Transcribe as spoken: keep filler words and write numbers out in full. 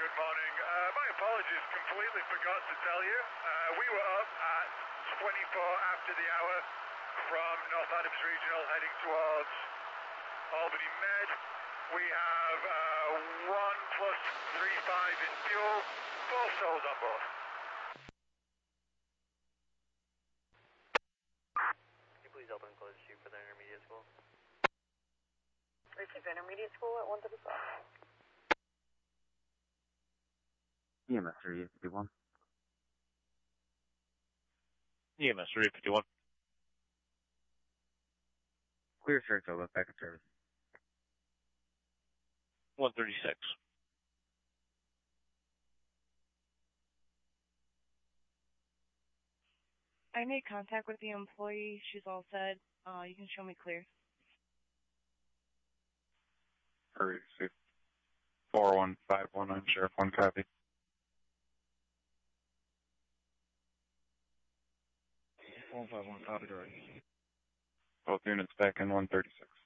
good morning. Uh, my apologies, completely forgot to tell you. Uh, we were up at twenty-four after the hour from North Adams Regional heading towards Albany Med. We have uh, one plus three five in fuel, four souls on board. Can you please open and close the chute for the intermediate school? Receive intermediate school at one thirty-five. E M S three fifty-one. E M S three fifty-one. Clear Saratoga, back in service. one thirty-six. I made contact with the employee. She's all set. Uh, you can show me clear. Hurry, see. four one five one nine, Sheriff one, copy. four one five one, copy, direct. Both units back in one thirty-six.